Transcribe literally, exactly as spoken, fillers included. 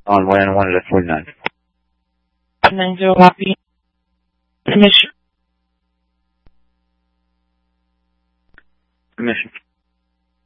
On one and one at forty-nine. nine zero copy. Commission. Commission.